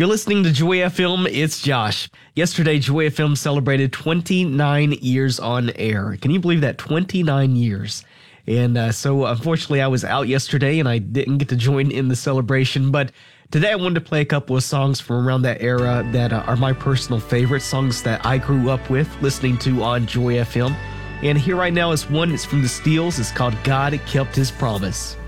You're listening to Joy FM. It's Josh. Yesterday, Joy FM celebrated 29 years on air. Can you believe that? 29 years. And so unfortunately, I was out yesterday and I didn't get to join in the celebration. But today I wanted to play a couple of songs from around that era that are my personal favorite songs that I grew up with listening to on Joy FM. And here right now is one. It's from the Steels. It's called God Kept His Promise.